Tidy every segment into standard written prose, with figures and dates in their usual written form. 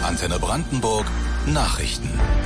Antenne Brandenburg Nachrichten.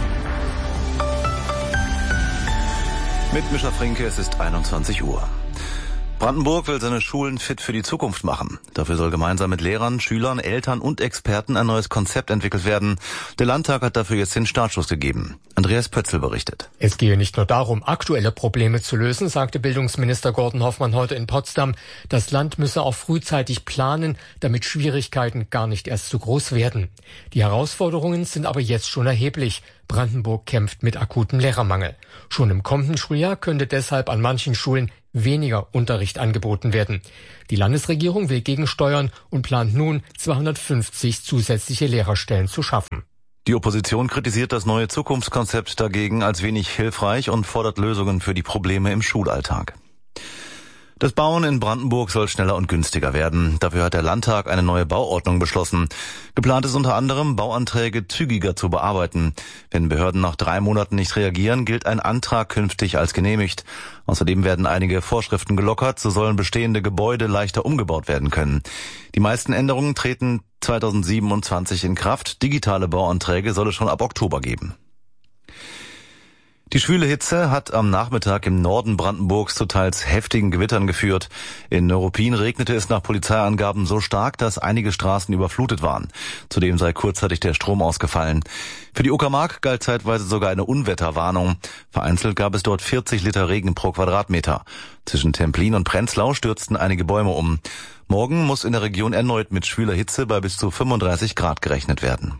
Mit Mischa Frinke, es ist 21 Uhr. Brandenburg will seine Schulen fit für die Zukunft machen. Dafür soll gemeinsam mit Lehrern, Schülern, Eltern und Experten ein neues Konzept entwickelt werden. Der Landtag hat dafür jetzt den Startschuss gegeben. Andreas Pötzl berichtet. Es gehe nicht nur darum, aktuelle Probleme zu lösen, sagte Bildungsminister Gordon Hoffmann heute in Potsdam. Das Land müsse auch frühzeitig planen, damit Schwierigkeiten gar nicht erst zu groß werden. Die Herausforderungen sind aber jetzt schon erheblich. Brandenburg kämpft mit akutem Lehrermangel. Schon im kommenden Schuljahr könnte deshalb an manchen Schulen weniger Unterricht angeboten werden. Die Landesregierung will gegensteuern und plant nun 250 zusätzliche Lehrerstellen zu schaffen. Die Opposition kritisiert das neue Zukunftskonzept dagegen als wenig hilfreich und fordert Lösungen für die Probleme im Schulalltag. Das Bauen in Brandenburg soll schneller und günstiger werden. Dafür hat der Landtag eine neue Bauordnung beschlossen. Geplant ist unter anderem, Bauanträge zügiger zu bearbeiten. Wenn Behörden nach 3 Monaten nicht reagieren, gilt ein Antrag künftig als genehmigt. Außerdem werden einige Vorschriften gelockert, so sollen bestehende Gebäude leichter umgebaut werden können. Die meisten Änderungen treten 2027 in Kraft. Digitale Bauanträge soll es schon ab Oktober geben. Die schwüle Hitze hat am Nachmittag im Norden Brandenburgs zu teils heftigen Gewittern geführt. In Neuruppin regnete es nach Polizeiangaben so stark, dass einige Straßen überflutet waren. Zudem sei kurzzeitig der Strom ausgefallen. Für die Uckermark galt zeitweise sogar eine Unwetterwarnung. Vereinzelt gab es dort 40 Liter Regen pro Quadratmeter. Zwischen Templin und Prenzlau stürzten einige Bäume um. Morgen muss in der Region erneut mit schwüler Hitze bei bis zu 35 Grad gerechnet werden.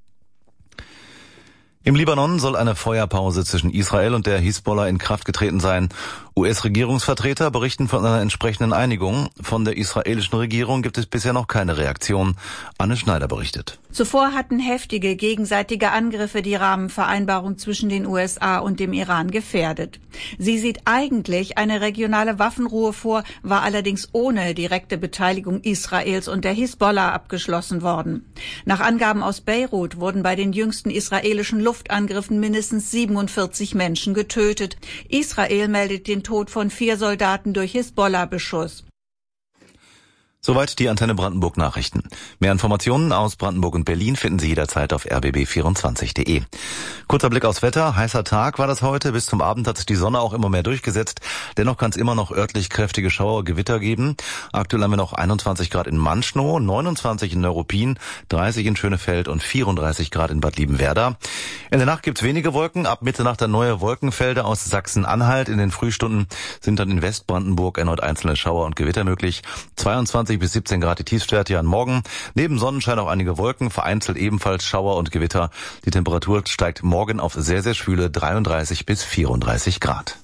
Im Libanon soll eine Feuerpause zwischen Israel und der Hisbollah in Kraft getreten sein. US-Regierungsvertreter berichten von einer entsprechenden Einigung. Von der israelischen Regierung gibt es bisher noch keine Reaktion. Anne Schneider berichtet. Zuvor hatten heftige gegenseitige Angriffe die Rahmenvereinbarung zwischen den USA und dem Iran gefährdet. Sie sieht eigentlich eine regionale Waffenruhe vor, war allerdings ohne direkte Beteiligung Israels und der Hisbollah abgeschlossen worden. Nach Angaben aus Beirut wurden bei den jüngsten israelischen Luftangriffen mindestens 47 Menschen getötet. Israel meldet den Tod von 4 Soldaten durch Hisbollah-Beschuss. Soweit die Antenne Brandenburg Nachrichten. Mehr Informationen aus Brandenburg und Berlin finden Sie jederzeit auf rbb24.de. Kurzer Blick aufs Wetter. Heißer Tag war das heute. Bis zum Abend hat sich die Sonne auch immer mehr durchgesetzt. Dennoch kann es immer noch örtlich kräftige Schauer, Gewitter geben. Aktuell haben wir noch 21 Grad in Manschnow, 29 in Neuruppin, 30 in Schönefeld und 34 Grad in Bad Liebenwerda. In der Nacht gibt's wenige Wolken. Ab Mitternacht dann neue Wolkenfelder aus Sachsen-Anhalt. In den Frühstunden sind dann in Westbrandenburg erneut einzelne Schauer und Gewitter möglich. 22 bis 17 Grad die Tiefstwerte an Morgen. Neben Sonnenschein auch einige Wolken, vereinzelt ebenfalls Schauer und Gewitter. Die Temperatur steigt morgen auf sehr, sehr schwüle 33 bis 34 Grad.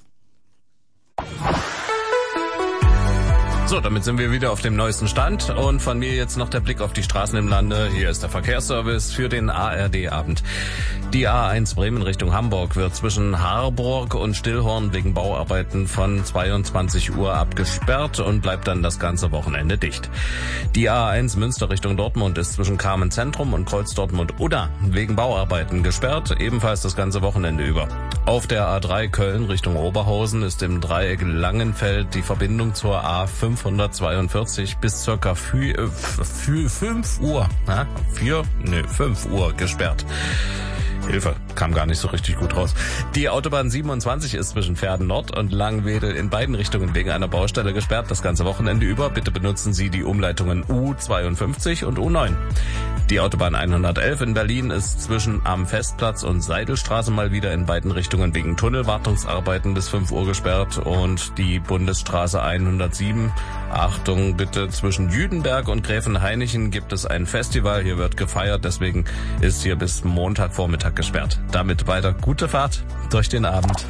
So, damit sind wir wieder auf dem neuesten Stand und von mir jetzt noch der Blick auf die Straßen im Lande. Hier ist der Verkehrsservice für den ARD-Abend. Die A1 Bremen Richtung Hamburg wird zwischen Harburg und Stillhorn wegen Bauarbeiten von 22 Uhr abgesperrt und bleibt dann das ganze Wochenende dicht. Die A1 Münster Richtung Dortmund ist zwischen Kamen Zentrum und Kreuz Dortmund-Udda wegen Bauarbeiten gesperrt, ebenfalls das ganze Wochenende über. Auf der A3 Köln Richtung Oberhausen ist im Dreieck Langenfeld die Verbindung zur A542 bis circa 5 Uhr, 5 Uhr gesperrt. Hilfe, kam gar nicht so richtig gut raus. Die Autobahn 27 ist zwischen Verden Nord und Langwedel in beiden Richtungen wegen einer Baustelle gesperrt, das ganze Wochenende über. Bitte benutzen Sie die Umleitungen U52 und U9. Die Autobahn 111 in Berlin ist zwischen am Festplatz und Seidelstraße mal wieder in beiden Richtungen wegen Tunnelwartungsarbeiten bis 5 Uhr gesperrt und die Bundesstraße 107, Achtung bitte, zwischen Jüdenberg und Gräfenhainichen gibt es ein Festival, hier wird gefeiert, deswegen ist hier bis Montagvormittag gesperrt. Damit weiter gute Fahrt durch den Abend.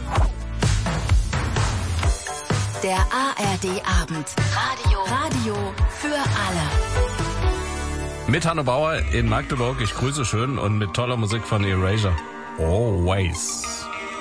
Der ARD-Abend. Radio für alle. Mit Hanno Bauer in Magdeburg, ich grüße schön und mit toller Musik von Erasure. Always.